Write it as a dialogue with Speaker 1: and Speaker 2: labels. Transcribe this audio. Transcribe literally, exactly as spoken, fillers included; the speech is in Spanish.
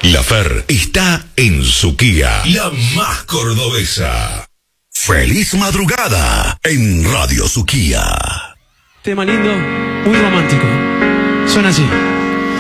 Speaker 1: La Fer está en su Kia, la más cordobesa. Feliz madrugada en Radio Suquía.
Speaker 2: Tema lindo, muy romántico. Suena así.